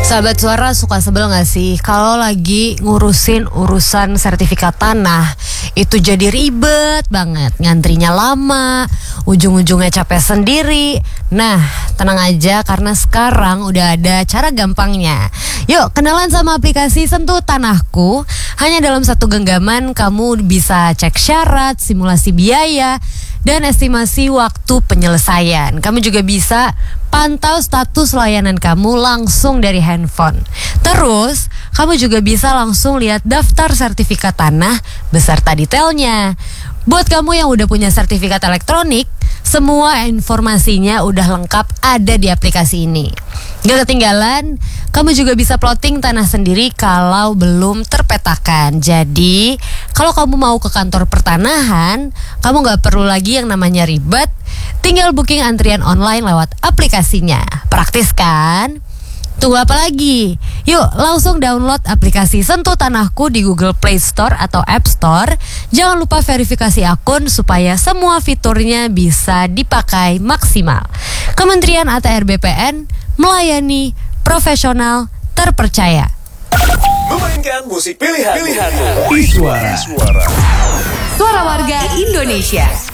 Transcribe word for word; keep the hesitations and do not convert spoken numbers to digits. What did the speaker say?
Sahabat Suara suka sebel gak sih kalau lagi ngurusin urusan sertifikat tanah? Itu jadi ribet banget, ngantrinya lama, ujung-ujungnya capek sendiri. Nah, tenang aja karena sekarang udah ada cara gampangnya. Yuk kenalan sama aplikasi Sentuh Tanahku. Hanya dalam satu genggaman kamu bisa cek syarat, simulasi biaya, dan estimasi waktu penyelesaian. Kamu juga bisa pantau status layanan kamu langsung dari handphone. Terus, kamu juga bisa langsung lihat daftar sertifikat tanah beserta detailnya. Buat kamu yang udah punya sertifikat elektronik, semua informasinya udah lengkap ada di aplikasi ini. Gak ketinggalan, kamu juga bisa plotting tanah sendiri kalau belum terpetakan. Jadi, kalau kamu mau ke kantor pertanahan, kamu gak perlu lagi yang namanya ribet. Tinggal booking antrian online lewat aplikasinya. Praktis kan? Tunggu apa lagi? Yuk langsung download aplikasi Sentuh Tanahku di Google Play Store atau App Store. Jangan lupa verifikasi akun supaya semua fiturnya bisa dipakai maksimal. Kementerian A T R B P N melayani profesional terpercaya. Memainkan musik pilihan. Pilihan. Iswara. Suara warga Indonesia.